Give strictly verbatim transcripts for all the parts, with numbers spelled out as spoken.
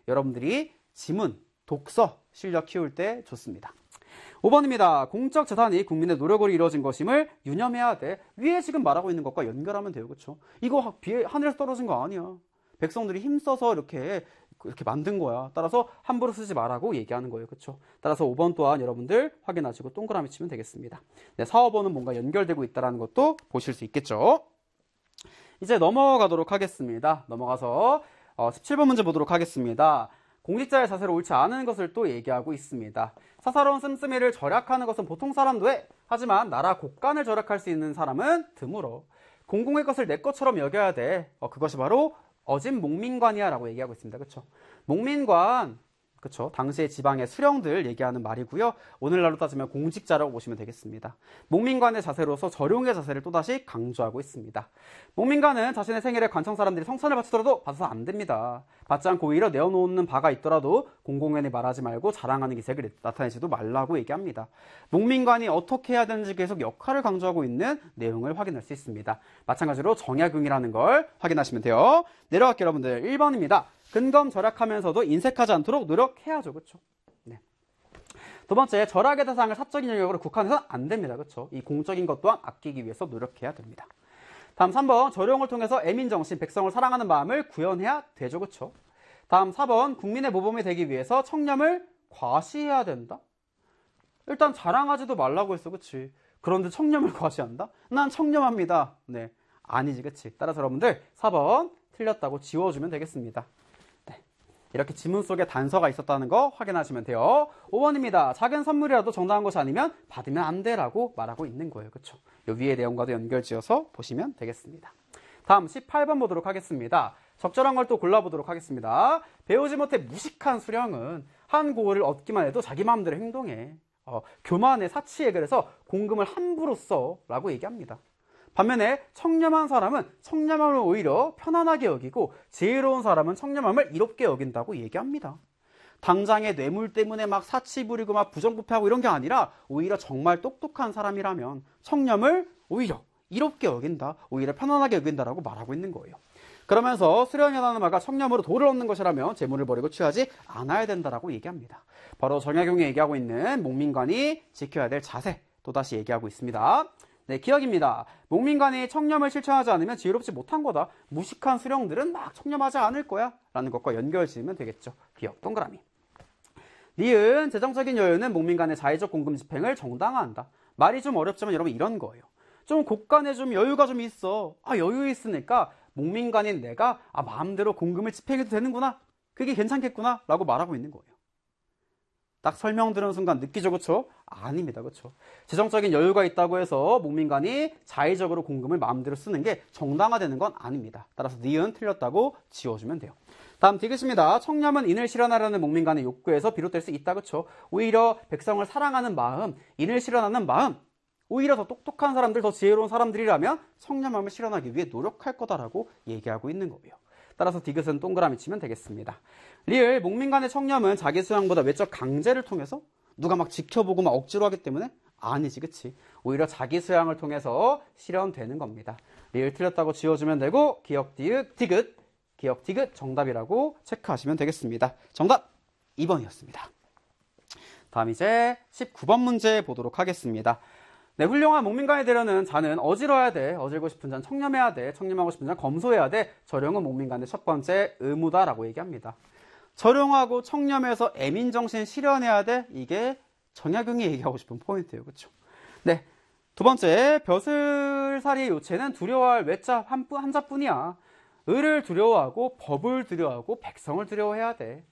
여러분들이 지문, 독서 실력 키울 때 좋습니다. 오 번입니다. 공적 재산이 국민의 노력으로 이루어진 것임을 유념해야 돼. 위에 지금 말하고 있는 것과 연결하면 돼요. 그렇죠? 이거 비에 하늘에서 떨어진 거 아니야. 백성들이 힘써서 이렇게 이렇게 만든 거야. 따라서 함부로 쓰지 말라고 얘기하는 거예요. 그렇죠? 따라서 오 번 또한 여러분들 확인하시고 동그라미 치면 되겠습니다. 네, 사, 오 번은 뭔가 연결되고 있다는 것도 보실 수 있겠죠. 이제 넘어가도록 하겠습니다. 넘어가서 어, 십칠 번 문제 보도록 하겠습니다. 공직자의 자세로 옳지 않은 것을 또 얘기하고 있습니다. 사사로운 씀씀이를 절약하는 것은 보통 사람도 해. 하지만 나라 곳간을 절약할 수 있는 사람은 드물어. 공공의 것을 내 것처럼 여겨야 돼. 어, 그것이 바로 어진 목민관이야 라고 얘기하고 있습니다. 그쵸? 목민관, 그쵸? 당시의 지방의 수령들 얘기하는 말이고요. 오늘날로 따지면 공직자라고 보시면 되겠습니다. 목민관의 자세로서 절용의 자세를 또다시 강조하고 있습니다. 목민관은 자신의 생일에 관청 사람들이 성찬을 바치더라도 받아서 안 됩니다. 받지 않고 오히려 내어놓는 바가 있더라도 공공연히 말하지 말고 자랑하는 기색을 나타내지도 말라고 얘기합니다. 목민관이 어떻게 해야 되는지 계속 역할을 강조하고 있는 내용을 확인할 수 있습니다. 마찬가지로 정약용이라는 걸 확인하시면 돼요. 내려갈게요, 여러분들. 일 번입니다. 근검 절약하면서도 인색하지 않도록 노력해야죠. 그렇죠? 네. 두 번째, 절약의 대상을 사적인 영역으로 국한해서는 안 됩니다. 그렇죠? 이 공적인 것 또한 아끼기 위해서 노력해야 됩니다. 다음 삼 번, 절용을 통해서 애민정신, 백성을 사랑하는 마음을 구현해야 되죠. 그렇죠? 다음 사 번, 국민의 모범이 되기 위해서 청렴을 과시해야 된다. 일단 자랑하지도 말라고 했어. 그치? 그런데 청렴을 과시한다? 난 청렴합니다. 네, 아니지. 그치? 따라서 여러분들 사 번 틀렸다고 지워주면 되겠습니다. 이렇게 지문 속에 단서가 있었다는 거 확인하시면 돼요. 오 번입니다. 작은 선물이라도 정당한 것이 아니면 받으면 안 돼라고 말하고 있는 거예요. 그렇죠? 요 위의 내용과도 연결지어서 보시면 되겠습니다. 다음 십팔 번 보도록 하겠습니다. 적절한 걸 또 골라보도록 하겠습니다. 배우지 못해 무식한 수령은 한 고을을 얻기만 해도 자기 마음대로 행동해. 어, 교만에 사치해. 그래서 공금을 함부로 써 라고 얘기합니다. 반면에 청렴한 사람은 청렴함을 오히려 편안하게 여기고 지혜로운 사람은 청렴함을 이롭게 여긴다고 얘기합니다. 당장의 뇌물 때문에 막 사치 부리고 막 부정부패하고 이런 게 아니라 오히려 정말 똑똑한 사람이라면 청렴을 오히려 이롭게 여긴다, 오히려 편안하게 여긴다라고 말하고 있는 거예요. 그러면서 수령이라는 말과 청렴으로 도를 얻는 것이라면 재물을 버리고 취하지 않아야 된다라고 얘기합니다. 바로 정약용이 얘기하고 있는 목민관이 지켜야 될 자세 또다시 얘기하고 있습니다. 네, 기억입니다. 목민관이 청렴을 실천하지 않으면 지혜롭지 못한 거다. 무식한 수령들은 막 청렴하지 않을 거야 라는 것과 연결 지으면 되겠죠. 기억 동그라미. 니은, 재정적인 여유는 목민간의 자의적 공금 집행을 정당화한다. 말이 좀 어렵지만 여러분 이런 거예요. 좀 곳간에 좀 여유가 좀 있어. 아, 여유 있으니까 목민간인 내가 아, 마음대로 공금을 집행해도 되는구나. 그게 괜찮겠구나 라고 말하고 있는 거예요. 딱 설명 들은 순간 느끼죠, 그쵸? 아닙니다, 그쵸? 재정적인 여유가 있다고 해서 목민간이 자의적으로 공금을 마음대로 쓰는 게 정당화되는 건 아닙니다. 따라서 니은 틀렸다고 지워주면 돼요. 다음 디귿입니다. 청렴은 인을 실현하려는 목민간의 욕구에서 비롯될 수 있다, 그쵸? 오히려 백성을 사랑하는 마음, 인을 실현하는 마음, 오히려 더 똑똑한 사람들, 더 지혜로운 사람들이라면 청렴함을 실현하기 위해 노력할 거다라고 얘기하고 있는 거예요. 따라서 디귿은 동그라미 치면 되겠습니다. 리을, 목민간의 청렴은 자기 수양보다 외적 강제를 통해서 누가 막 지켜보고 막 억지로 하기 때문에 아니지, 그치? 오히려 자기 수양을 통해서 실현되는 겁니다. 리을 틀렸다고 지워주면 되고 기억 디귿, 디귿, 기억 디귿 정답이라고 체크하시면 되겠습니다. 정답 이 번이었습니다. 다음 이제 십구 번 문제 보도록 하겠습니다. 네, 훌륭한 목민관이 되려는 자는 어지러야 돼. 어질고 싶은 자는 청렴해야 돼. 청렴하고 싶은 자는 검소해야 돼. 절용은 목민관의 첫 번째 의무다라고 얘기합니다. 절용하고 청렴해서 애민정신 실현해야 돼. 이게 정약용이 얘기하고 싶은 포인트예요. 그렇죠? 네, 두 번째, 벼슬살이의 요체는 두려워할 외자 한, 한자뿐이야. 을을 두려워하고 법을 두려워하고 백성을 두려워해야 돼.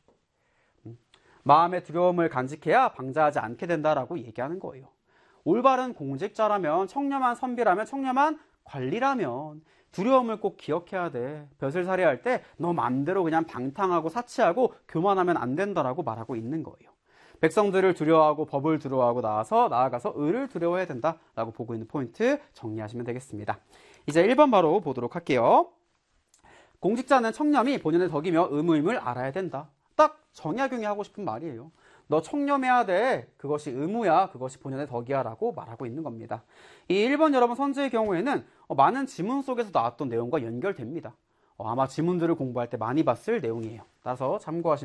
마음의 두려움을 간직해야 방자하지 않게 된다라고 얘기하는 거예요. 올바른 공직자라면, 청렴한 선비라면, 청렴한 관리라면 두려움을 꼭 기억해야 돼. 벼슬살이 할 때 너 맘대로 그냥 방탕하고 사치하고 교만하면 안 된다라고 말하고 있는 거예요. 백성들을 두려워하고 법을 두려워하고 나아서 나아가서 을을 두려워해야 된다라고 보고 있는 포인트 정리하시면 되겠습니다. 이제 일 번 바로 보도록 할게요. 공직자는 청렴이 본연의 덕이며 의무임을 알아야 된다. 딱 정약용이 하고 싶은 말이에요. 너 청렴해야 돼. 그것이 의무야. 그것이 본연의 덕이야 라고 말하고 있는 겁니다. 이 일 번 여러분 선지의 경우에는 많은 지문 속에서 나왔던 내용과 연결됩니다. 아마 지문들을 공부할 때 많이 봤을 내용이에요. 따라서 참고하시면